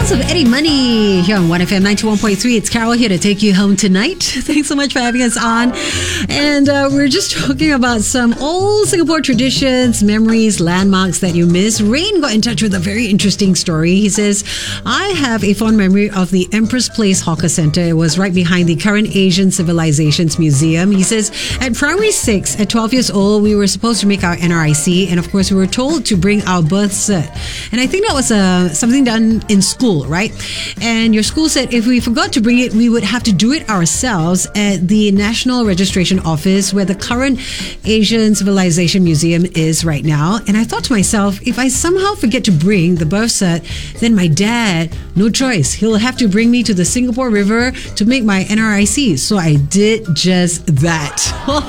Sounds of Eddie Money here on 1FM 91.3. It's Carol here to take you home tonight. Thanks so much for having us on. And we're just talking about some old Singapore traditions, memories, landmarks that you miss. Rain got in touch with a very interesting story. He says, I have a fond memory of the Empress Place Hawker Centre. It was right behind the Current Asian Civilizations Museum. He says, at primary 6, at 12 years old, we were supposed to make our NRIC. And of course, we were told to bring our birth cert. And I think that was something done in school, right? And your school said if we forgot to bring it, we would have to do it ourselves at the National Registration Office where the Current Asian Civilization Museum is right now. And I thought to myself, if I somehow forget to bring the birth cert, then my dad, no choice, he'll have to bring me to the Singapore River to make my NRIC. So I did just that.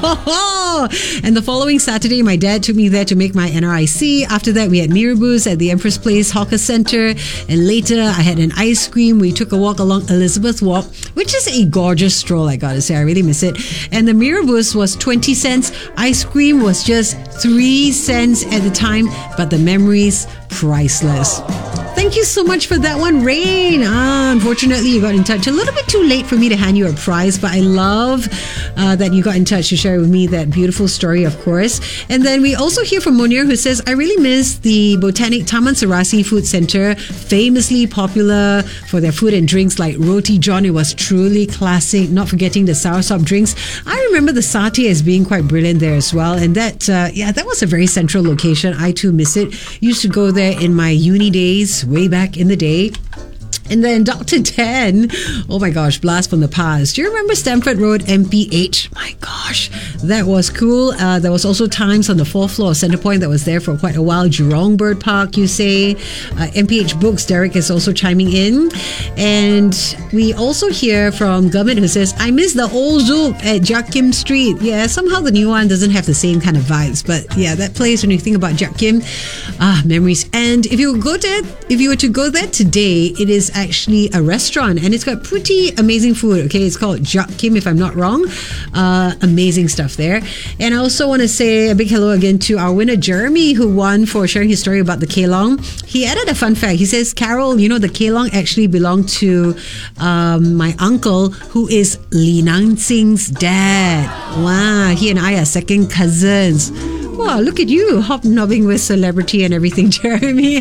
And the following Saturday, my dad took me there to make my NRIC. After that, we had Mirabus at the Empress Place Hawker Centre. And later, I had an ice cream. We took a walk along Elizabeth Walk, which is a gorgeous stroll, I gotta say. I really miss it. And the Mirabus was 20 cents. Ice cream was just 3 cents at the time, but the memories, priceless. Thank you so much for that one, Rain. Unfortunately, you got in touch a little bit too late for me to hand you a prize, but I love that you got in touch to share with me that beautiful story, of course. And then we also hear from Monir, who says, I really miss the Botanic Taman Serasi Food Centre, famously popular for their food and drinks like Roti John. It was truly classic, not forgetting the soursop drinks. I remember the satay as being quite brilliant there as well. And that was a very central location. I too miss it. Used to go there in my uni days, way back in the day. And then Dr. Tan, oh my gosh, blast from the past. Do you remember Stamford Road, MPH? My gosh, that was cool. There was also Times on the 4th floor of Centrepoint that was there for quite a while. Jurong Bird Park, you say. MPH Books, Derek is also chiming in. And we also hear from Gurmit, who says, I miss the old Zouk at Jiak Kim Street. Yeah, somehow the new one doesn't have the same kind of vibes. But yeah, that place, when you think about Jiak Kim, memories. And if you were to go there today, it is actually a restaurant and it's got pretty amazing food. Okay, it's called Jiak Kim, if I'm not wrong. Amazing stuff there. And I also want to say a big hello again to our winner Jeremy, who won for sharing his story about the Kelong. He added a fun fact. He says, Carol, you know, the Kelong actually belonged to my uncle, who is Li Nansing's dad. Wow, he and I are second cousins. Wow, look at you, hobnobbing with celebrity and everything, Jeremy.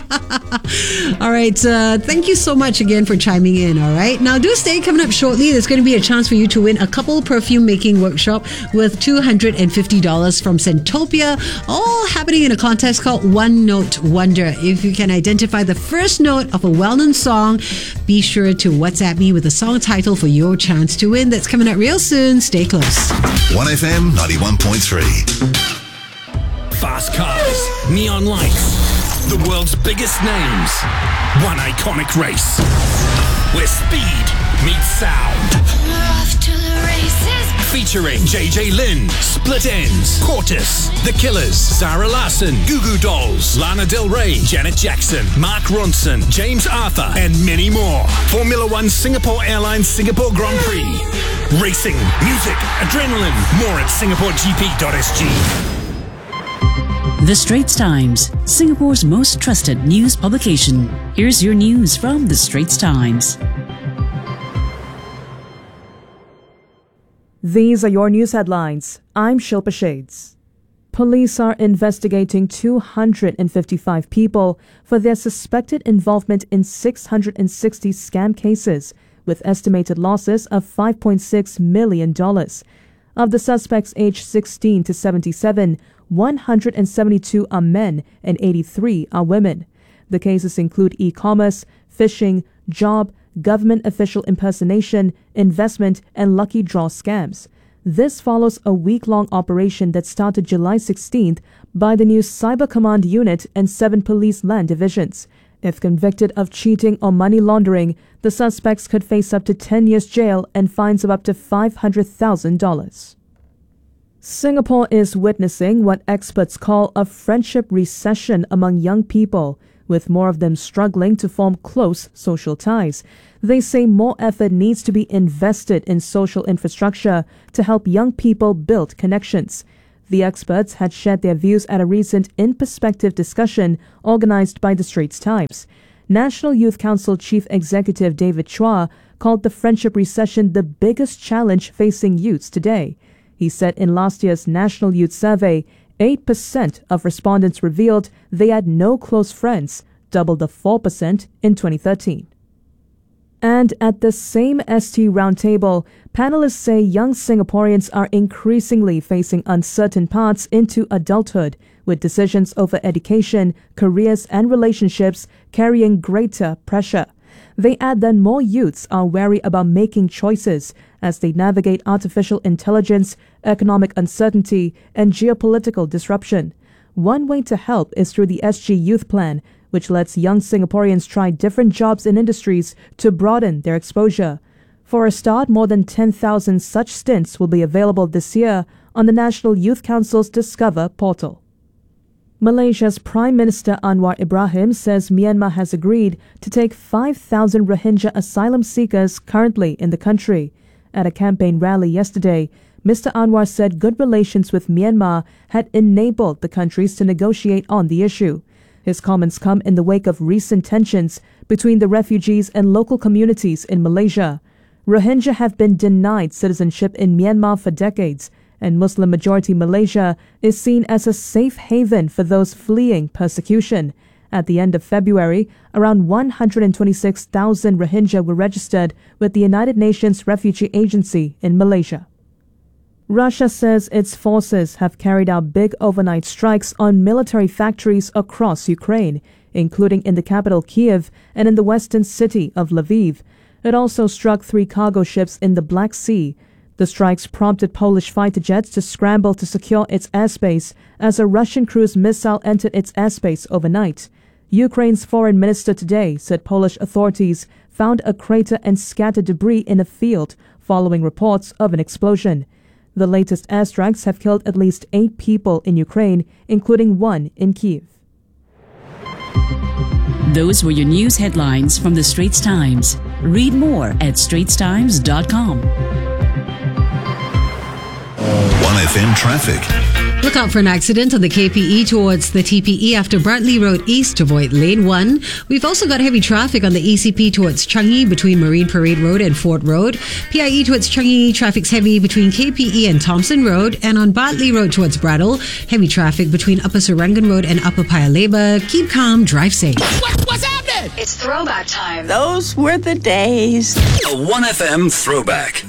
All right, thank you so much again for chiming in, all right? Now, do stay. Coming up shortly, there's going to be a chance for you to win a couple perfume making workshop worth $250 from Centopia, all happening in a contest called One Note Wonder. If you can identify the first note of a well-known song, be sure to WhatsApp me with the song title for your chance to win. That's coming up real soon. Stay close. 1FM 91.3. Fast cars, neon lights, the world's biggest names. One iconic race where speed meets sound. We're off to the races. Featuring JJ Lin, Split Enz, Cortus, The Killers, Zara Larsson, Goo Goo Dolls, Lana Del Rey, Janet Jackson, Mark Ronson, James Arthur, and many more. Formula One Singapore Airlines Singapore Grand Prix. Racing, music, adrenaline. More at singaporegp.sg. The Straits Times, Singapore's most trusted news publication. Here's your news from The Straits Times. These are your news headlines. I'm Shilpa Shades. Police are investigating 255 people for their suspected involvement in 660 scam cases, with estimated losses of $5.6 million. Of the suspects aged 16 to 77, 172 are men and 83 are women. The cases include e-commerce, phishing, job, government official impersonation, investment, and lucky draw scams. This follows a week-long operation that started July 16th by the new Cyber Command Unit and 7 police land divisions. If convicted of cheating or money laundering, the suspects could face up to 10 years jail and fines of up to $500,000. Singapore is witnessing what experts call a friendship recession among young people, with more of them struggling to form close social ties. They say more effort needs to be invested in social infrastructure to help young people build connections. The experts had shared their views at a recent In Perspective discussion organized by The Straits Times. National Youth Council Chief Executive David Chua called the friendship recession the biggest challenge facing youths today. He said in last year's National Youth Survey, 8% of respondents revealed they had no close friends, double the 4% in 2013. And at the same ST Roundtable, panelists say young Singaporeans are increasingly facing uncertain paths into adulthood, with decisions over education, careers and relationships carrying greater pressure. They add that more youths are wary about making choices as they navigate artificial intelligence, economic uncertainty and geopolitical disruption. One way to help is through the SG Youth Plan, which lets young Singaporeans try different jobs and industries to broaden their exposure. For a start, more than 10,000 such stints will be available this year on the National Youth Council's Discover portal. Malaysia's Prime Minister Anwar Ibrahim says Myanmar has agreed to take 5,000 Rohingya asylum seekers currently in the country. At a campaign rally yesterday, Mr. Anwar said good relations with Myanmar had enabled the countries to negotiate on the issue. His comments come in the wake of recent tensions between the refugees and local communities in Malaysia. Rohingya have been denied citizenship in Myanmar for decades, and Muslim-majority Malaysia is seen as a safe haven for those fleeing persecution. At the end of February, around 126,000 Rohingya were registered with the United Nations Refugee Agency in Malaysia. Russia says its forces have carried out big overnight strikes on military factories across Ukraine, including in the capital Kyiv and in the western city of Lviv. It also struck 3 cargo ships in the Black Sea. The strikes prompted Polish fighter jets to scramble to secure its airspace as a Russian cruise missile entered its airspace overnight. Ukraine's foreign minister today said Polish authorities found a crater and scattered debris in a field following reports of an explosion. The latest airstrikes have killed at least 8 people in Ukraine, including 1 in Kyiv. Those were your news headlines from the Straits Times. Read more at straitstimes.com. 1FM traffic. Look out for an accident on the KPE towards the TPE after Bartley Road East to avoid Lane 1. We've also got heavy traffic on the ECP towards Changi between Marine Parade Road and Fort Road. PIE towards Changi, traffic's heavy between KPE and Thompson Road. And on Bartley Road towards Brattle, heavy traffic between Upper Serangoon Road and Upper Paya Lebar. Keep calm, drive safe. What's happening? It's throwback time. Those were the days. A 1FM throwback.